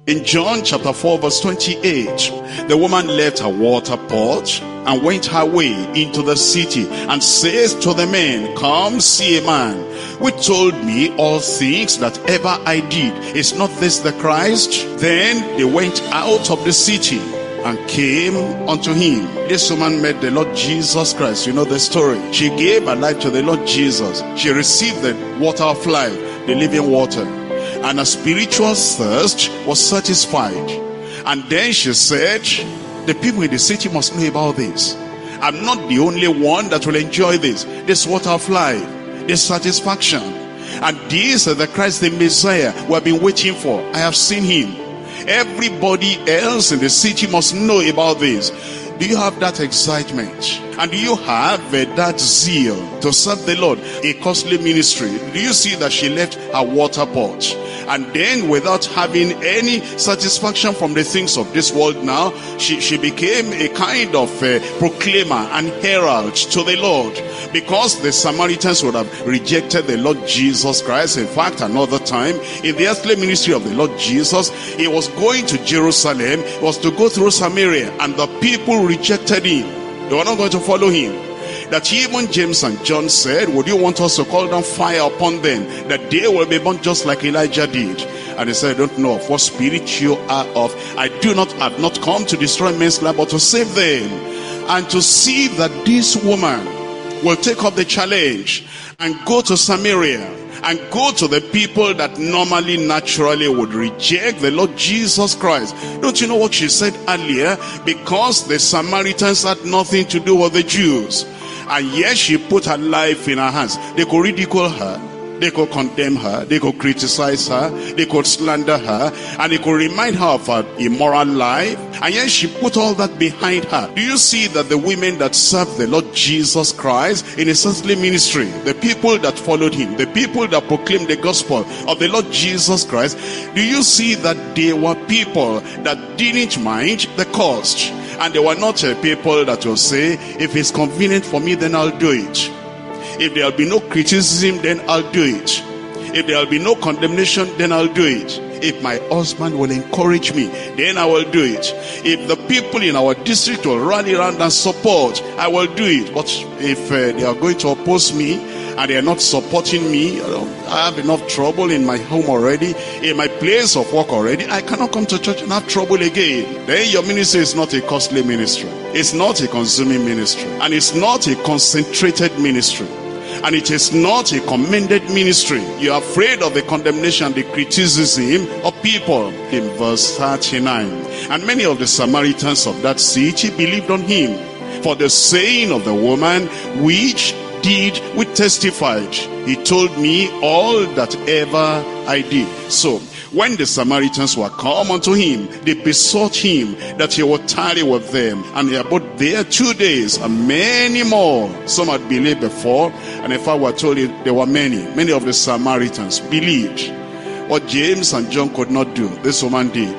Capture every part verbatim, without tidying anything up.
In John chapter four verse twenty-eight, the woman left her water pot and went her way into the city and says to the men, come see a man which told me all things that ever I did. Is not this the Christ? Then they went out of the city and came unto him. This woman met the Lord Jesus Christ. You know the story. She gave her life to the Lord Jesus. She received the water of life, the living water. And her spiritual thirst was satisfied. And then she said, the people in the city must know about this. I'm not the only one that will enjoy this. This water of life, this satisfaction. And this is the Christ, the Messiah we have been waiting for. I have seen him. Everybody else in the city must know about this. Do you have that excitement? And do you have uh, that zeal to serve the Lord? A costly ministry. Do you see that she left her water pot? And then without having any satisfaction from the things of this world now, she, she became a kind of uh, proclaimer and herald to the Lord. Because the Samaritans would have rejected the Lord Jesus Christ. In fact, another time, in the earthly ministry of the Lord Jesus, he was going to Jerusalem, he was to go through Samaria, and the people rejected him. They were not going to follow him. That even James and John said, would you want us to call down fire upon them, that they will be burnt just like Elijah did? And he said, I don't know of what spirit you are of. I do not have not come to destroy men's life, but to save them. And to see that this woman will take up the challenge and go to Samaria and go to the people that normally, naturally would reject the Lord Jesus Christ. Don't you know what she said earlier? Because the Samaritans had nothing to do with the Jews. And yet she put her life in her hands. They could ridicule her. They could condemn her. They could criticize her. They could slander her. And they could remind her of her immoral life. And yet she put all that behind her. Do you see that the women that served the Lord Jesus Christ in his earthly ministry, the people that followed him, the people that proclaimed the gospel of the Lord Jesus Christ, do you see that they were people that didn't mind the cost? And they were not uh, people that will say, if it's convenient for me, then I'll do it. If there'll be no criticism, then I'll do it. If there'll be no condemnation, then I'll do it. If my husband will encourage me, then I will do it. If the people in our district will rally around and support, I will do it. But if uh, they are going to oppose me, and they are not supporting me, I have enough trouble in my home already, in my place of work already, I cannot come to church and have trouble again. Then your ministry is not a costly ministry. It's not a consuming ministry. And it's not a concentrated ministry. And it is not a commended ministry. You're afraid of the condemnation, the criticism of people. In verse thirty-nine, and many of the Samaritans of that city believed on him, for the saying of the woman which did we testified, he told me all that ever I did. So when the Samaritans were come unto him, they besought him that he would tarry with them. And he abode there two days, and many more. Some had believed before, and if I were told it, there were many. Many of the Samaritans believed. What James and John could not do, this woman did.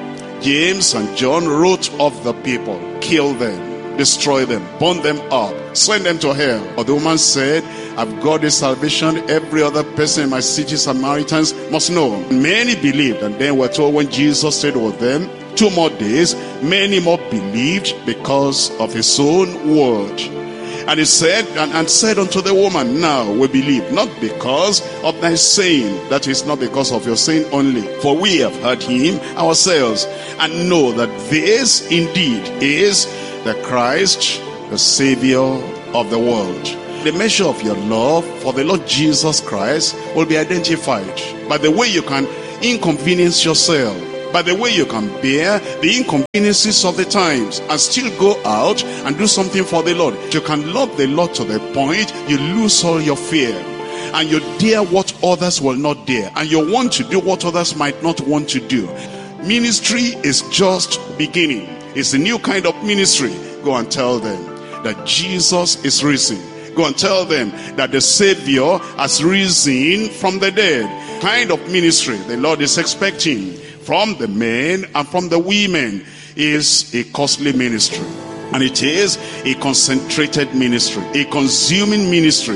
James and John wrote off the people, killed them, destroy them, burn them up, send them to hell. But the woman said, I've got this salvation. Every other person in my city, Samaritans, must know. Many believed, and then we're told when Jesus stayed with them two more days, many more believed because of his own word. And he said, and, and said unto the woman, now we believe, not because of thy saying, that is not because of your saying only, for we have heard him ourselves, and know that this indeed is the Christ, the Savior of the world. The measure of your love for the Lord Jesus Christ will be identified by the way you can inconvenience yourself, by the way you can bear the inconveniences of the times and still go out and do something for the Lord. You can love the Lord to the point you lose all your fear, and you dare what others will not dare, and you want to do what others might not want to do. Ministry is just beginning. It's a new kind of ministry. Go and tell them that Jesus is risen. Go and tell them that the Savior has risen from the dead. Kind of ministry the Lord is expecting from the men and from the women is a costly ministry. And it is a concentrated ministry, a consuming ministry.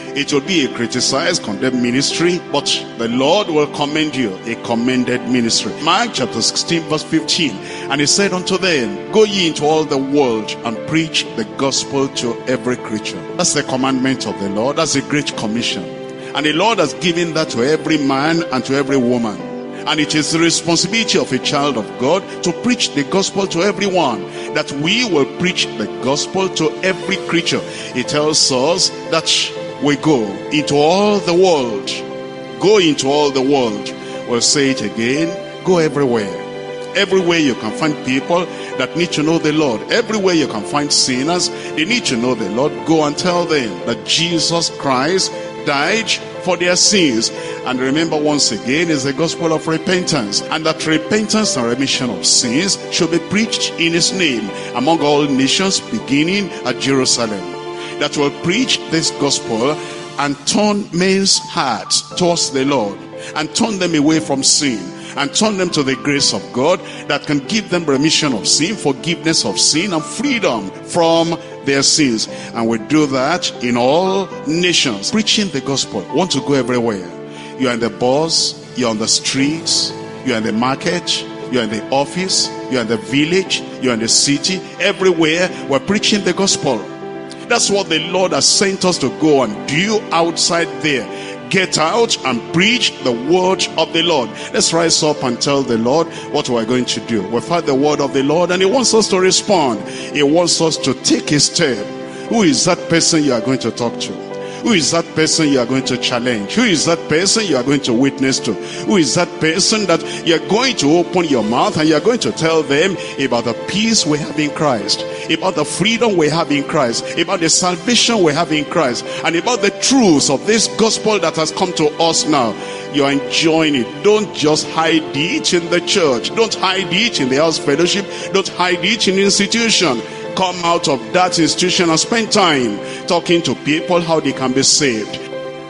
It will be a criticized, condemned ministry, but the Lord will commend you, a commended ministry. Mark chapter sixteen verse fifteen, and he said unto them, go ye into all the world and preach the gospel to every creature. That's the commandment of the Lord. That's a great commission. And the Lord has given that to every man and to every woman. And it is the responsibility of a child of God to preach the gospel to everyone, that we will preach the gospel to every creature. It tells us that we go into all the world. Go into all the world. We'll say it again. Go everywhere. Everywhere you can find people that need to know the Lord. Everywhere you can find sinners, they need to know the Lord. Go and tell them that Jesus Christ died for their sins. And remember, once again, is the gospel of repentance, and that repentance and remission of sins should be preached in his name among all nations, beginning at Jerusalem. That will preach this gospel and turn men's hearts towards the Lord, and turn them away from sin, and turn them to the grace of God that can give them remission of sin, forgiveness of sin, and freedom from their sins. And we do that in all nations, preaching the gospel. Want to go everywhere. You're in the bus, you're on the streets, you're in the market, you're in the office, you're in the village, you're in the city. Everywhere we're preaching the gospel. That's what the Lord has sent us to go and do outside there. Get out and preach the word of the Lord. Let's rise up and tell the Lord what we're going to do. We've heard the word of the Lord, and he wants us to respond. He wants us to take a step. Who is that person you are going to talk to? Who is that person you are going to challenge? Who is that person you are going to witness to? Who is that person that you're going to open your mouth and you're going to tell them about the peace we have in Christ, about the freedom we have in Christ, about the salvation we have in Christ, and about the truths of this gospel that has come to us now? You're enjoying it. Don't just hide it in the church. Don't hide it in the house fellowship. Don't hide it in institution. Come out of that institution and spend time talking to people how they can be saved.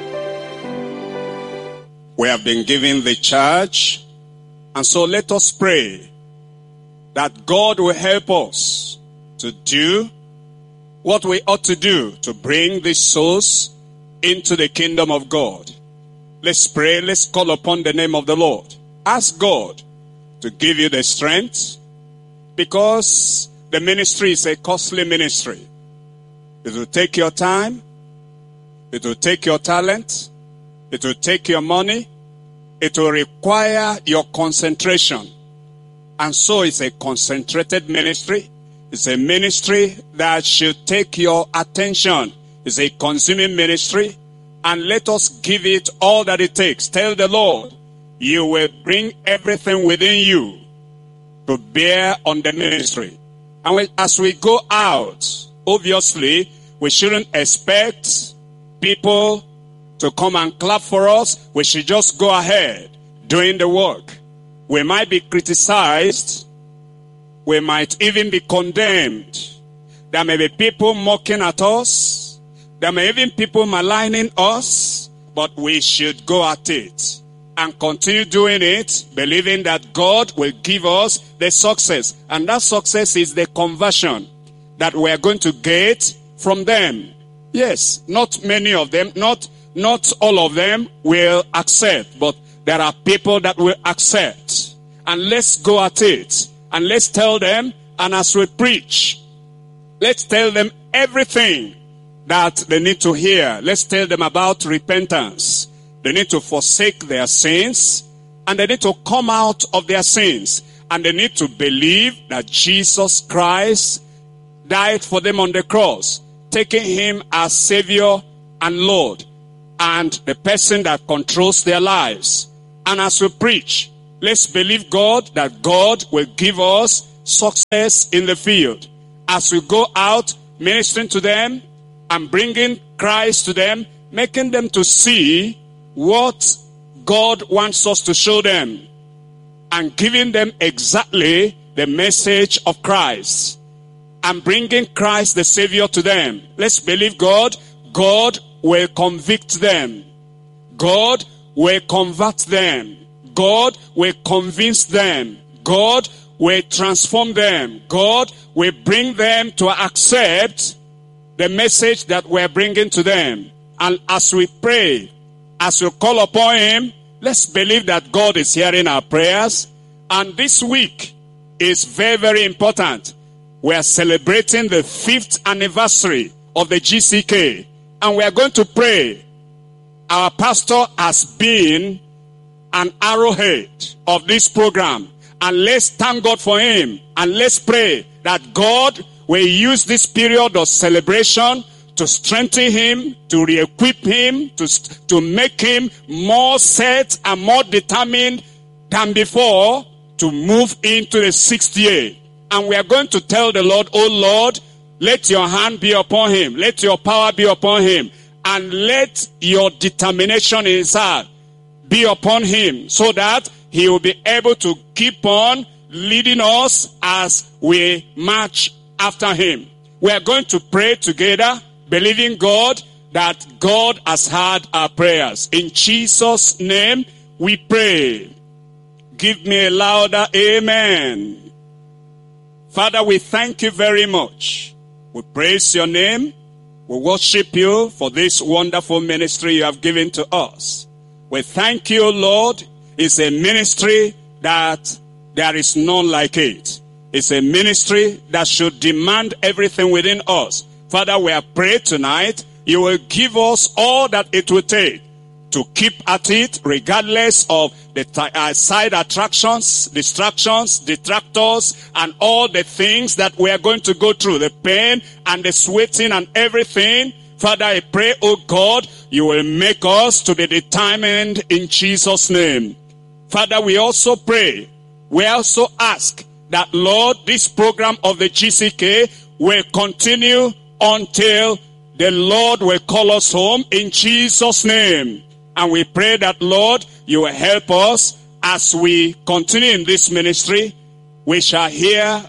We have been given the charge, and so let us pray that God will help us to do what we ought to do to bring these souls into the kingdom of God. Let's pray. Let's call upon the name of the Lord. Ask God to give you the strength, because the ministry is a costly ministry. It will take your time. It will take your talent. It will take your money. It will require your concentration. And so it's a concentrated ministry. It's a ministry that should take your attention. It's a consuming ministry. And let us give it all that it takes. Tell the Lord, you will bring everything within you to bear on the ministry. And we, as we go out, obviously, we shouldn't expect people to come and clap for us. We should just go ahead doing the work. We might be criticized. We might even be condemned. There may be people mocking at us. There may even be people maligning us. But we should go at it and continue doing it, believing that God will give us the success. And that success is the conversion that we are going to get from them. Yes, not many of them, not, not all of them will accept, but there are people that will accept. And let's go at it. And let's tell them, and as we preach, let's tell them everything that they need to hear. Let's tell them about repentance. They need to forsake their sins, and they need to come out of their sins, and they need to believe that Jesus Christ died for them on the cross, taking him as Savior and Lord, and the person that controls their lives. And as we preach, let's believe God that God will give us success in the field. As we go out ministering to them and bringing Christ to them, making them to see what God wants us to show them, and giving them exactly the message of Christ, and bringing Christ the Savior to them. Let's believe God. God will convict them. God will convert them. God will convince them. God will transform them. God will bring them to accept the message that we're bringing to them. And as we pray, as we call upon him, let's believe that God is hearing our prayers. And this week is very, very important. We are celebrating the fifth anniversary of the G C K. And we are going to pray. Our pastor has been an arrowhead of this program. And let's thank God for him. And let's pray that God will use this period of celebration to strengthen him, to re-equip him, to, to make him more set and more determined than before to move into the sixth year. And we are going to tell the Lord, oh Lord, let your hand be upon him. Let your power be upon him. And let your determination in his heart be upon him so that he will be able to keep on leading us as we march after him. We are going to pray together, believing God that God has heard our prayers. In Jesus' name we pray. Give me a louder amen. Father, we thank you very much. We praise your name. We worship you for this wonderful ministry you have given to us. We thank you, Lord. It's a ministry that there is none like it. It's a ministry that should demand everything within us. Father, we are praying tonight, you will give us all that it will take to keep at it, regardless of the uh, side attractions, distractions, detractors, and all the things that we are going to go through, the pain and the sweating and everything. Father, I pray, oh God, you will make us to be determined in Jesus' name. Father, we also pray, we also ask that, Lord, this program of the G C K will continue until the Lord will call us home in Jesus' name. And we pray that, Lord, you will help us as we continue in this ministry. We shall hear,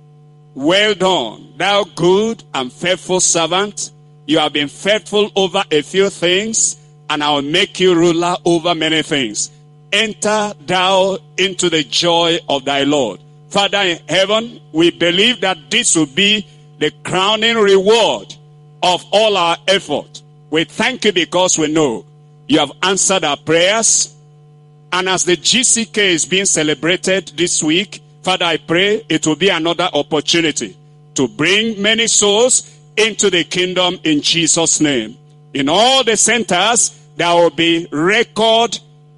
well done, thou good and faithful servant. You have been faithful over a few things, and I will make you ruler over many things. Enter thou into the joy of thy Lord. Father in heaven, we believe that this will be the crowning reward of all our effort. We thank you because we know you have answered our prayers. And as the G C K is being celebrated this week, Father, I pray it will be another opportunity to bring many souls into the kingdom in Jesus' name. In all the centers, there will be record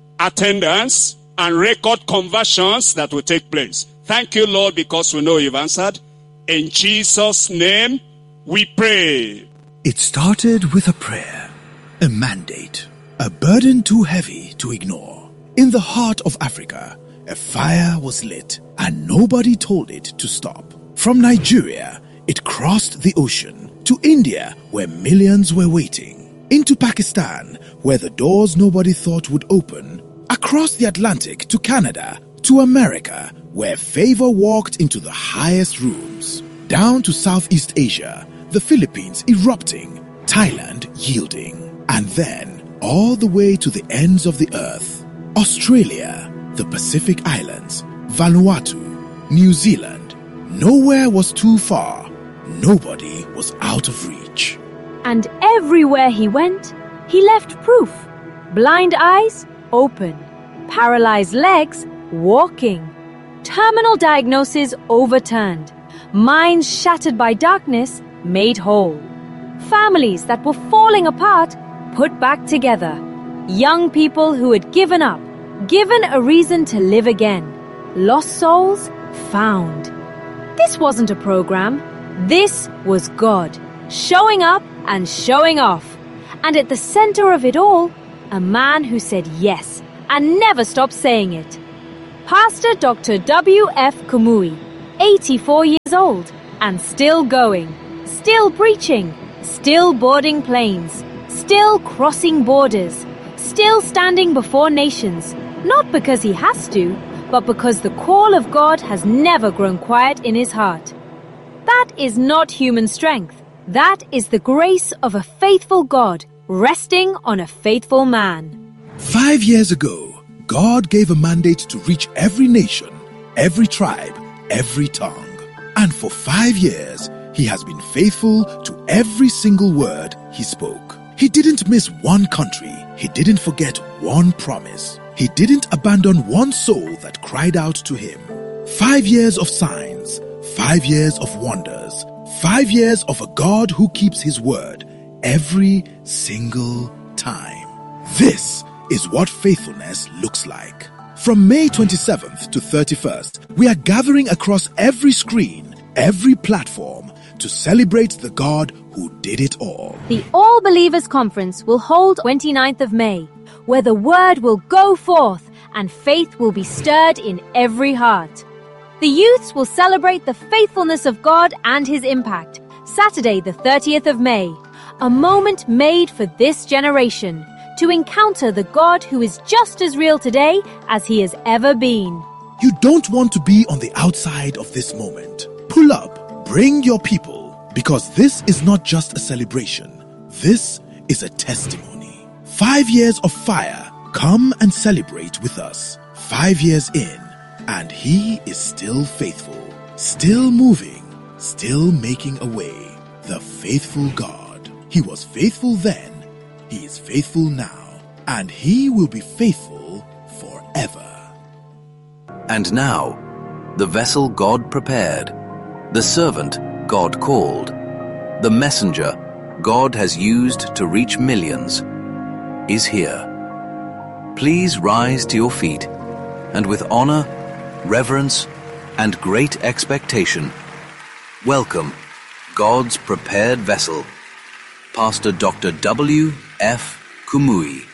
attendance and record conversions that will take place. Thank you, Lord, because we know you've answered. In Jesus' name, we pray. It started with a prayer, a mandate, a burden too heavy to ignore. In the heart of Africa, a fire was lit and nobody told it to stop. From Nigeria, it crossed the ocean to India, where millions were waiting, into Pakistan, where the doors nobody thought would open, across the Atlantic to Canada, to America, where favor walked into the highest rooms, down to Southeast Asia, the Philippines erupting, Thailand yielding, and then all the way to the ends of the earth, Australia, the Pacific Islands, Vanuatu, New Zealand. Nowhere was too far, nobody was out of reach. And everywhere he went, he left proof. Blind eyes, open. Paralyzed legs, walking. Terminal diagnosis overturned. Minds shattered by darkness, made whole. Families that were falling apart, put back together. Young people who had given up, given a reason to live again. Lost souls, found. This wasn't a program. This was God, showing up and showing off. And at the center of it all, a man who said yes and never stopped saying it. Pastor Doctor W F Kumuyi, eighty-four years old and still going, still preaching, still boarding planes, still crossing borders, still standing before nations, not because he has to, but because the call of God has never grown quiet in his heart. That is not human strength. That is the grace of a faithful God resting on a faithful man. Five years ago, God gave a mandate to reach every nation, every tribe, every tongue. And for five years, he has been faithful to every single word he spoke. He didn't miss one country. He didn't forget one promise. He didn't abandon one soul that cried out to him. Five years of signs, five years of wonders, five years of a God who keeps his word every single time. This is what faithfulness looks like. From May twenty-seventh to thirty-first, we are gathering across every screen, every platform, to celebrate the God who did it all. The All Believers Conference will hold twenty-ninth of May, where the word will go forth and faith will be stirred in every heart. The youths will celebrate the faithfulness of God and his impact. Saturday the thirtieth of May, a moment made for this generation to encounter the God who is just as real today as he has ever been. You don't want to be on the outside of this moment. Pull up, bring your people, because this is not just a celebration. This is a testimony. Five years of fire. Come and celebrate with us. Five years in, and he is still faithful, still moving, still making a way. The faithful God. He was faithful then, he is faithful now, and he will be faithful forever. And now, the vessel God prepared, the servant God called, the messenger God has used to reach millions, is here. Please rise to your feet, and with honor, reverence, and great expectation, welcome God's prepared vessel, Pastor Doctor W F Kumuyi.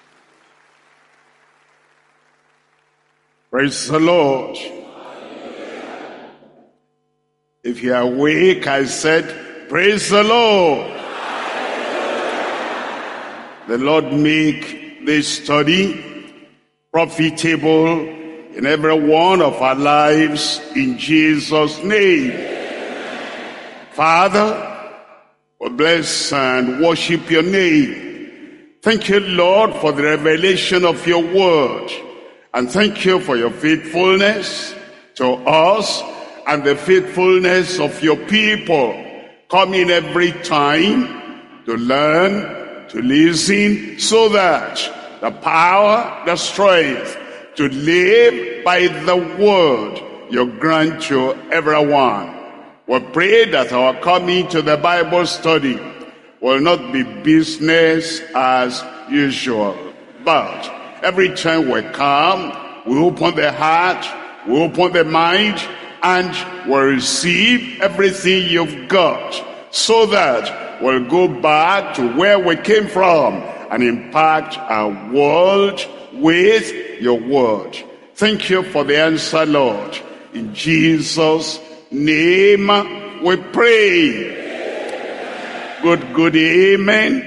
Praise the Lord. If you are awake, I said, praise the Lord. The Lord make this study profitable in every one of our lives in Jesus' name. Father, we bless and worship your name. Thank you, Lord, for the revelation of your word. And thank you for your faithfulness to us and the faithfulness of your people. Coming every time to learn, to listen, so that the power, the strength to live by the word you grant to everyone. We pray that our coming to the Bible study will not be business as usual, but every time we come, we open the heart, we open the mind, and we'll receive everything you've got, so that we'll go back to where we came from and impact our world with your word. Thank you for the answer, Lord. In Jesus' name we pray. Good, good, amen.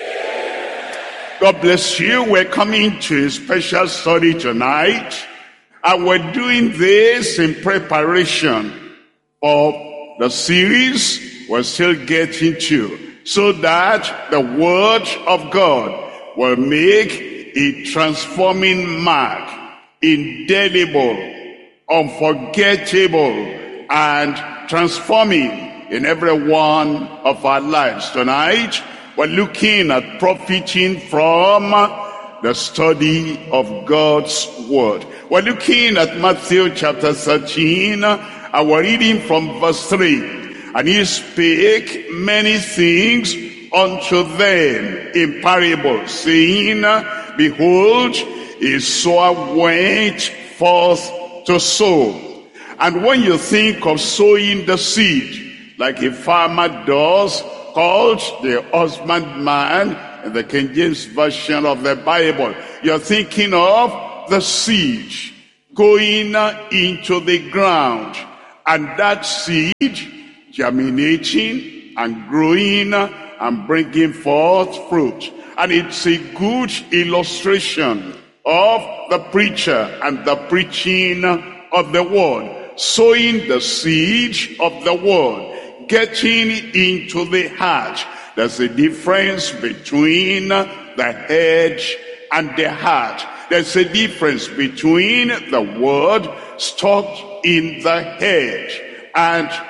God bless you. We're coming to a special study tonight, and we're doing this in preparation of the series we're still getting to, so that the word of God will make a transforming mark, indelible, unforgettable, and transforming in every one of our lives. Tonight, we're looking at profiting from the study of God's word. We're looking at Matthew chapter thirteen, and we're reading from verse three. And he spake many things unto them in parables, saying, Behold, a sower went forth to sow. And when you think of sowing the seed, like a farmer does, called the husbandman in the King James Version of the Bible, you're thinking of the seed going into the ground, and that seed germinating and growing and bringing forth fruit. And it's a good illustration of the preacher and the preaching of the word. Sowing the seed of the word, getting into the heart. There's a difference between the head and the heart. There's a difference between the word stuck in the head and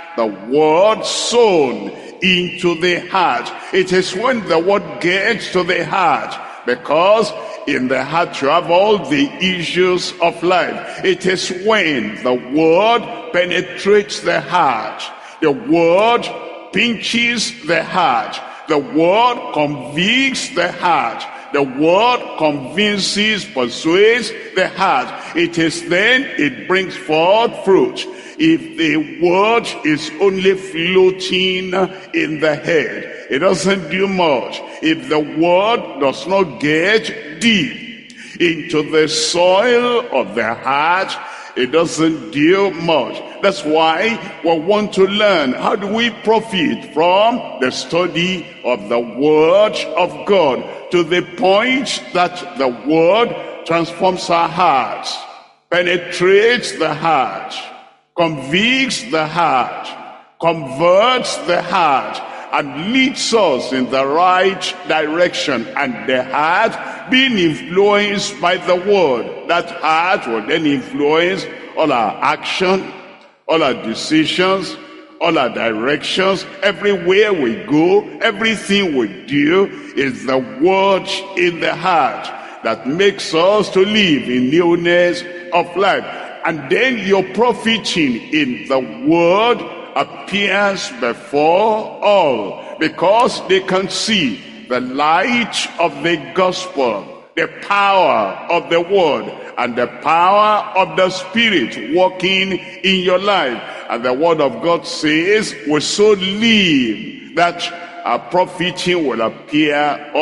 the word sown into the heart. It is when the word gets to the heart, because in the heart you have all the issues of life. It is when the word penetrates the heart, the word pinches the heart, the word convicts the heart, the word convinces, persuades the heart. It is then it brings forth fruit. If the word is only floating in the head, it doesn't do much. If the word does not get deep into the soil of the heart, it doesn't do much. That's why we want to learn, how do we profit from the study of the word of God, to the point that the word transforms our hearts, penetrates the heart, convicts the heart, converts the heart, and leads us in the right direction. And the heart being influenced by the word, that heart will then influence all our action, all our decisions, all our directions. Everywhere we go, everything we do is the word in the heart that makes us to live in newness of life. And then your profiting in the word appears before all, because they can see the light of the gospel, the power of the word, and the power of the Spirit working in your life. And the word of God says, we so live that our profiting will appear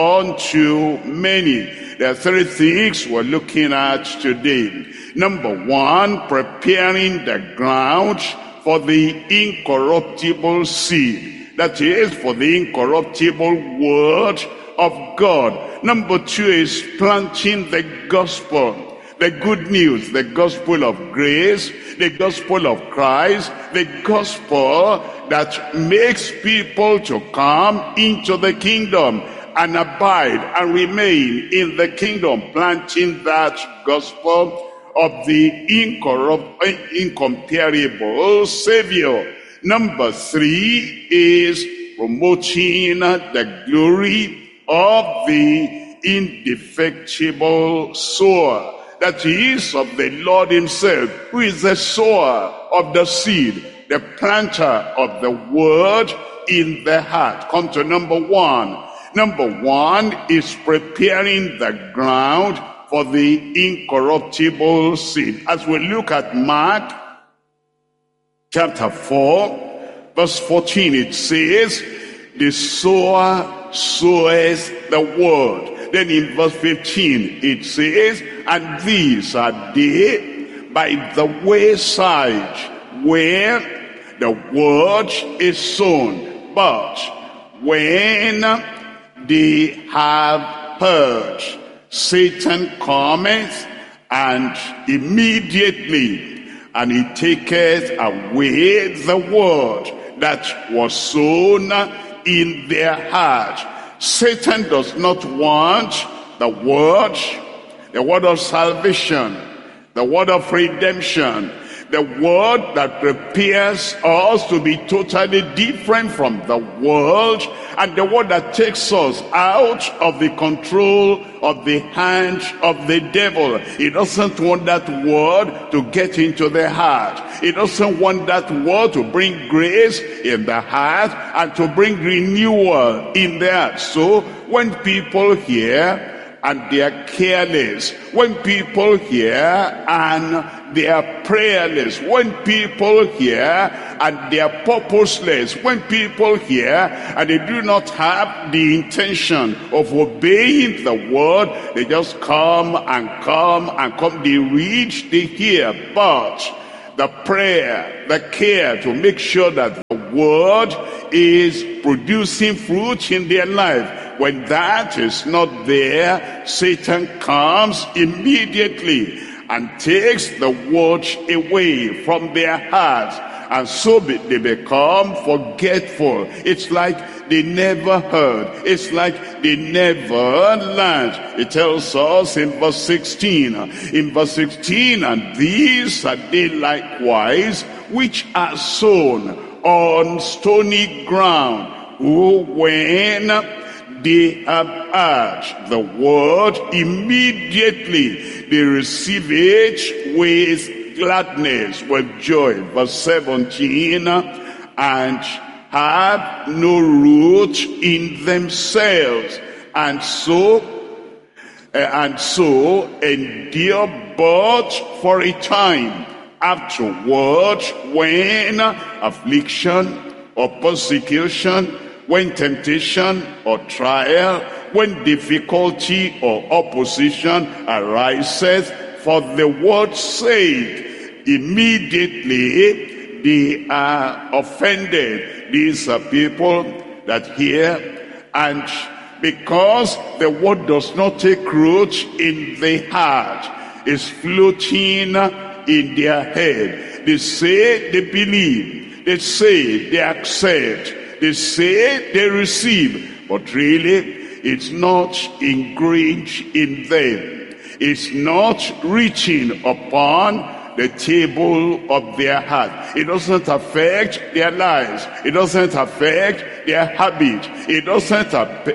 unto many. There are three things we're looking at today. Number one, preparing the ground for the incorruptible seed. That is, for the incorruptible word of God. Number two is planting the gospel, the good news, the gospel of grace, the gospel of Christ, the gospel that makes people to come into the kingdom and abide and remain in the kingdom, planting that gospel of the incorrupt, incomparable Savior. Number three is promoting the glory of the indefectible sower. That is of the Lord himself, who is the sower of the seed, the planter of the word in the heart. Come to number one. Number one is preparing the ground for the incorruptible seed. As we look at Mark chapter four, verse fourteen, it says, the sower soweth the word. Then in verse fifteen, it says, and these are they by the wayside, where the word is sown. But when they have heard, Satan cometh, and immediately, and he taketh away the word that was sown in their heart. Satan does not want the word, the word of salvation, the word of redemption, the word that prepares us to be totally different from the world, and the word that takes us out of the control of the hand of the devil. He doesn't want that word to get into the heart. He doesn't want that word to bring grace in the heart and to bring renewal in the heart. So when people hear and they are careless, when people hear and they are prayerless, when people hear and they are purposeless, when people hear and they do not have the intention of obeying the word, they just come and come and come. They read, they hear, but the prayer, the care to make sure that the word is producing fruit in their life, when that is not there, Satan comes immediately and takes the word away from their hearts, and so they become forgetful. It's like they never heard. It's like they never learned. It tells us in verse sixteen, in verse sixteen, and these are they likewise which are sown on stony ground, who when they have heard the word, immediately they receive it with gladness, with joy. Verse seventeen, and have no root in themselves, and so uh, and so endure but for a time. Afterward, when affliction or persecution, when temptation or trial, when difficulty or opposition arises for the word's sake, immediately they are offended. These are people that hear, and because the word does not take root in the heart, it's floating in their head. They say they believe, they say they accept, they say they receive, but really it's not ingrained in them. It's not reaching upon the table of their heart. It doesn't affect their lives. It doesn't affect their habit. It doesn't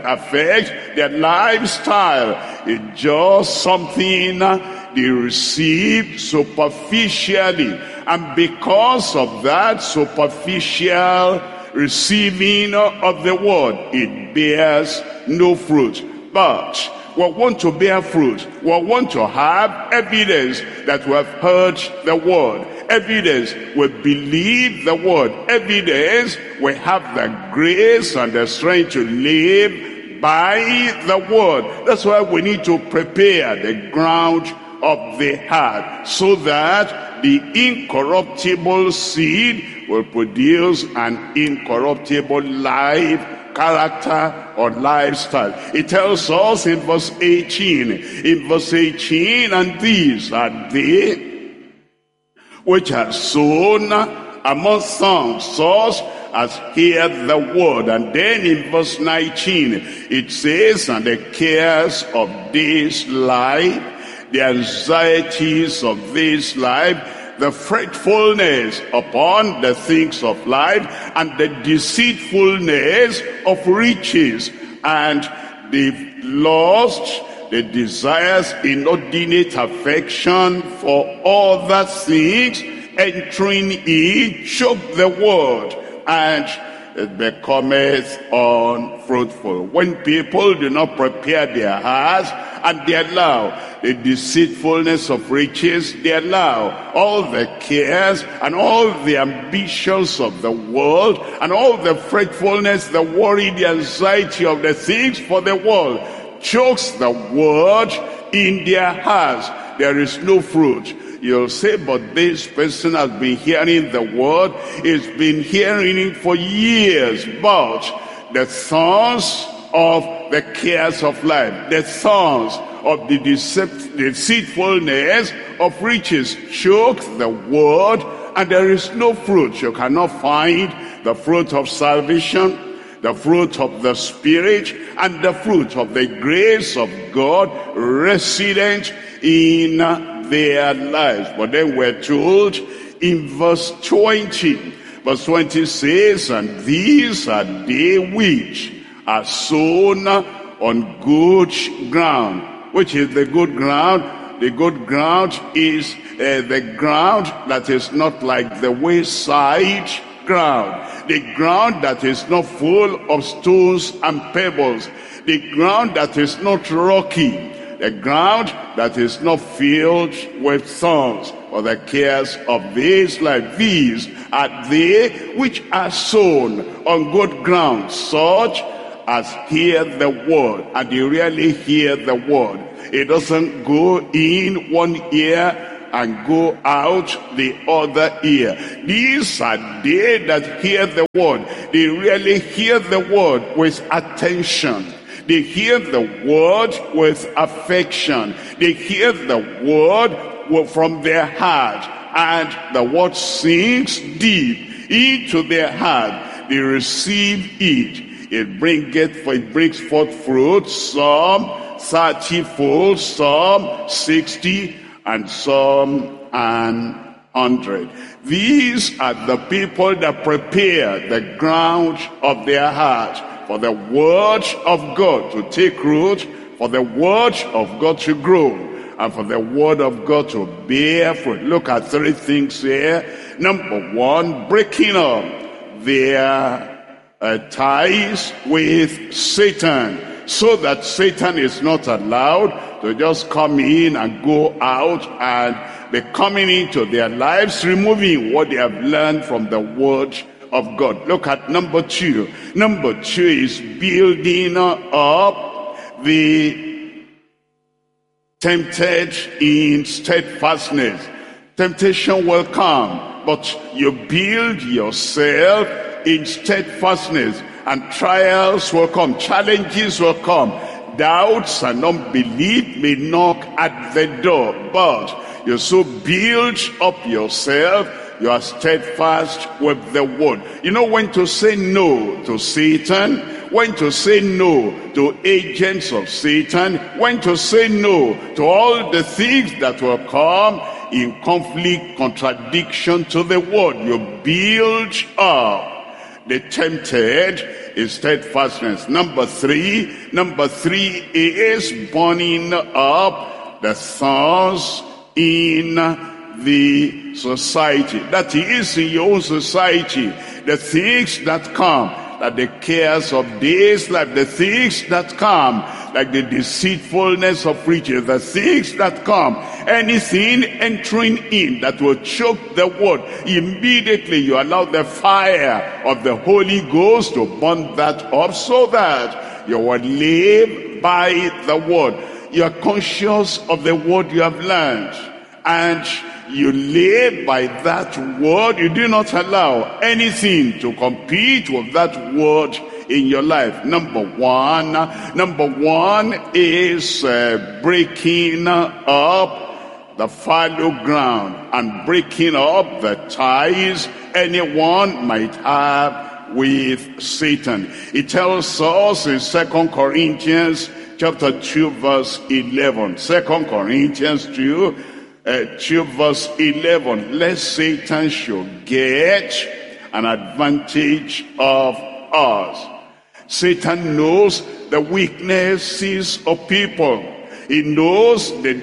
affect their lifestyle. It's just something they receive superficially. And because of that superficial receiving of the word, it bears no fruit. But we want to bear fruit. We want to have evidence that we have heard the word. Evidence we believe the word. Evidence we have the grace and the strength to live by the word. That's why we need to prepare the ground of the heart, so that the incorruptible seed will produce an incorruptible life, character, or lifestyle. It tells us in verse eighteen, in verse eighteen, and these are they which are sown among thorns, such as hear the word. And then in verse nineteen, it says, and the cares of this life, the anxieties of this life, the fretfulness upon the things of life, and the deceitfulness of riches, and the lust, the desires, inordinate affection for other things, entering in, choke the word, and it becometh unfruitful. When people do not prepare their hearts, and they allow the deceitfulness of riches, they allow all the cares and all the ambitions of the world, and all the fretfulness, the worry, the anxiety of the things for the world, chokes the word in their hearts. There is no fruit. You'll say, but this person has been hearing the word, he's been hearing it for years, but the thorns of the cares of life, the thorns of the deceit, deceitfulness of riches choke the word, and there is no fruit. You cannot find the fruit of salvation, the fruit of the Spirit, and the fruit of the grace of God resident in their lives. But then we're told in verse twenty, verse twenty says, and these are they which are sown on good ground. Which is the good ground? The good ground is uh, the ground that is not like the wayside ground. The ground that is not full of stones and pebbles. The ground that is not rocky. The ground that is not filled with thorns or the cares of this life. These are they which are sown on good ground, such as hear the word. And you really hear the word. It doesn't go in one ear and go out the other ear. These are they that hear the word. They really hear the word with attention. They hear the word with affection. They hear the word from their heart, and the word sinks deep into their heart. They receive it. It bringeth, it brings forth fruit, some thirty fold, some sixty, and some an hundred. These are the people that prepare the ground of their heart for the word of God to take root, for the word of God to grow, and for the word of God to bear fruit. Look at three things here. Number one, breaking up their uh, ties with Satan, so that Satan is not allowed to just come in and go out and be coming into their lives, removing what they have learned from the word of God. Look at number two. Number two is building up the tempted in steadfastness. Temptation will come, but you build yourself in steadfastness, and trials will come, challenges will come, doubts and unbelief may knock at the door, but you so build up yourself, you are steadfast with the word. You know when to say no to Satan, when to say no to agents of Satan, when to say no to all the things that will come in conflict, contradiction to the word. You build up the tempted is steadfastness. Number three, number three is burning up the thorns in the society. That is in your own society. The things that come, like the cares of this life, the things that come, like the deceitfulness of riches, the things that come, anything entering in that will choke the word, immediately you allow the fire of the Holy Ghost to burn that up, so that you will live by the word. You are conscious of the word you have learned, and you live by that word. You do not allow anything to compete with that word in your life. Number one, number one is uh, breaking up the fallow ground and breaking up the ties anyone might have with Satan. It tells us in Second Corinthians chapter two verse eleven. Second Corinthians two, uh, two verse eleven. Lest Satan should get an advantage of us. Satan knows the weaknesses of people. He knows the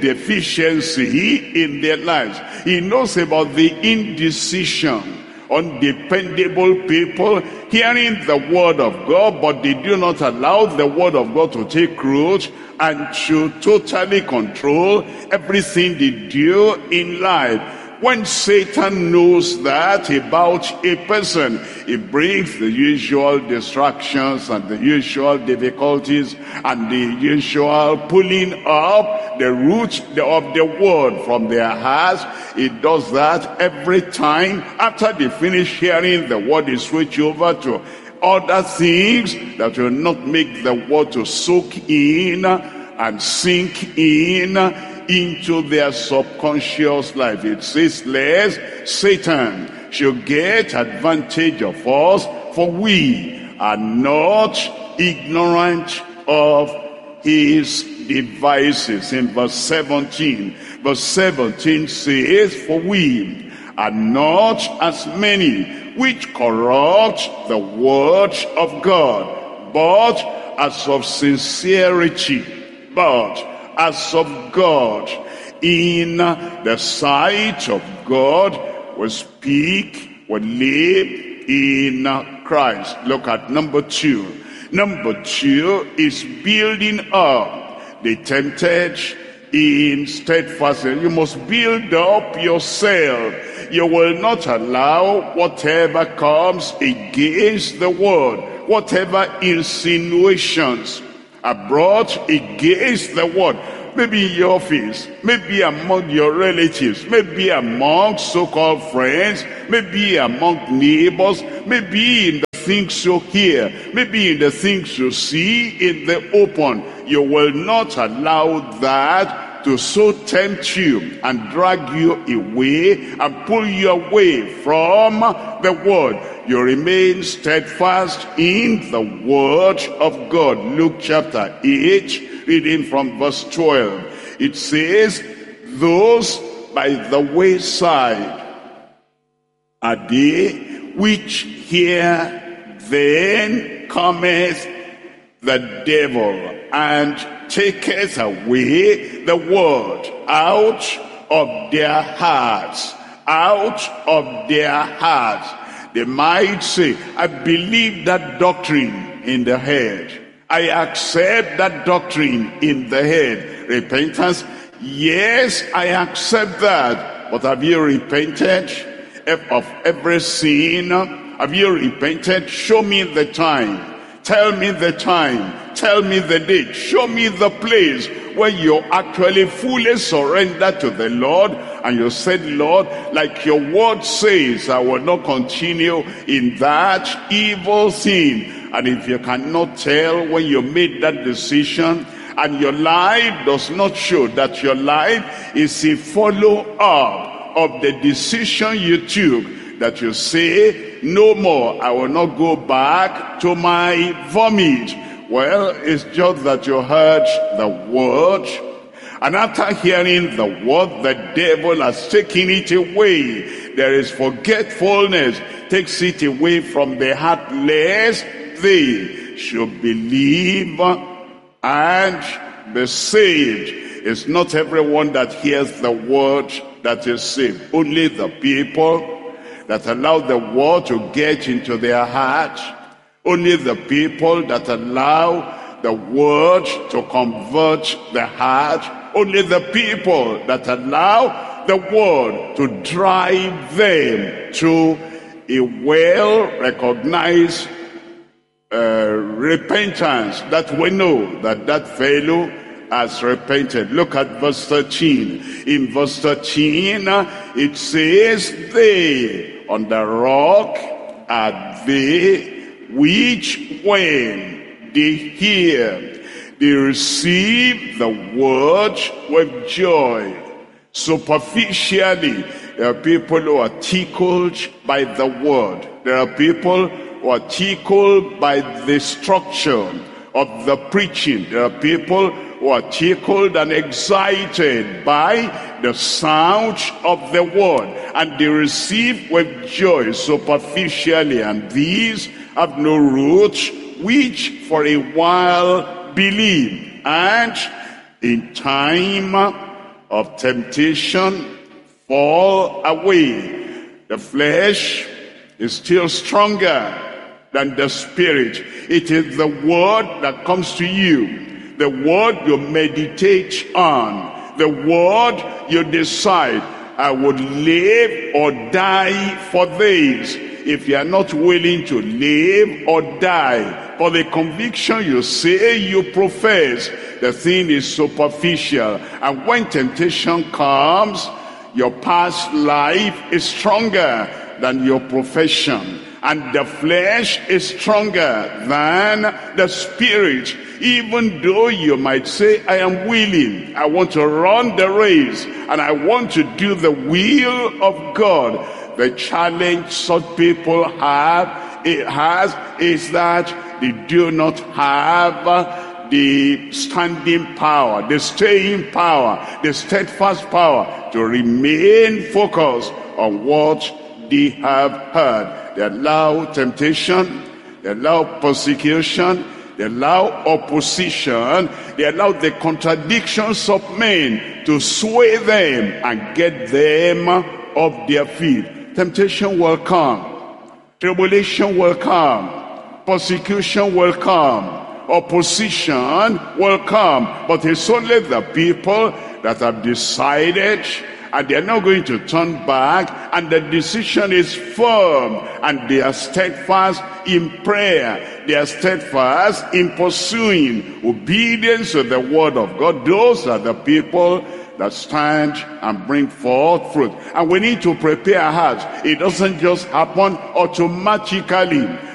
deficiency in their lives. He knows about the indecision, undependable people hearing the word of God, but they do not allow the word of God to take root and to totally control everything they do in life. When Satan knows that about a person, he brings the usual distractions and the usual difficulties and the usual pulling up the root of the word from their hearts. He does that every time. After they finish hearing the word, they switch over to other things that will not make the word to soak in and sink in into their subconscious life. It says, lest Satan should get advantage of us, for we are not ignorant of his devices. In verse seventeen, verse seventeen says, for we are not as many which corrupt the word of God, but as of sincerity, but as of God, in the sight of God, we speak, we live in Christ. Look at number two. Number two is building up the tempted in steadfastness. You must build up yourself. You will not allow whatever comes against the word, whatever insinuations are brought against the word. Maybe in your office, maybe among your relatives, maybe among so-called friends, maybe among neighbors, maybe in the things you hear, maybe in the things you see in the open. You will not allow that to so tempt you and drag you away and pull you away from the word. You remain steadfast in the word of God. Luke chapter eight, reading from verse twelve. It says, those by the wayside are they which hear, then cometh the devil, and taketh away the word out of their hearts, out of their hearts. They might say, I believe that doctrine in the head. I accept that doctrine in the head. Repentance, yes, I accept that. But have you repented of every sin? Have you repented? Show me the time. Tell me the time. Tell me the date. Show me the place where you actually fully surrender to the Lord, and you said, Lord, like your word says, I will not continue in that evil thing. And if you cannot tell when you made that decision, and your life does not show that your life is a follow-up of the decision you took, that you say, no more, I will not go back to my vomit. Well, it's just that you heard the word, and after hearing the word, the devil has taken it away. There is forgetfulness, takes it away from the heart, lest they should believe and be saved. It's not everyone that hears the word that is saved. Only the people that allow the word to get into their heart. Only the people that allow the word to convert the heart. Only the people that allow the word to drive them to a well-recognized uh, repentance, that we know that that fellow has repented. Look at verse thirteen. In verse thirteen, it says, they on the rock are they which when they hear, they receive the word with joy. Superficially, there are people who are tickled by the word. There are people who are tickled by the structure of the preaching. There are people who are tickled and excited by the sound of the word, and they receive with joy superficially, and these have no root, which for a while believe, and in time of temptation fall away. The flesh is still stronger than the spirit. It is the word that comes to you, the word you meditate on, the word you decide, I would live or die for this. If you are not willing to live or die for the conviction you say you profess, the thing is superficial. And when temptation comes, your past life is stronger than your profession, and the flesh is stronger than the spirit. Even though you might say, I am willing, I want to run the race, and I want to do the will of God. The challenge such people have, it has, is that they do not have the standing power, the staying power, the steadfast power to remain focused on what they have heard. They allow temptation, they allow persecution, they allow opposition, they allow the contradictions of men to sway them and get them off their feet. Temptation will come, tribulation will come, persecution will come, opposition will come, but it's only the people that have decided, and they're not going to turn back, and the decision is firm, and they are steadfast in prayer, they are steadfast in pursuing obedience to the word of God. Those are the people that stand and bring forth fruit. And we need to prepare our hearts. It doesn't just happen automatically.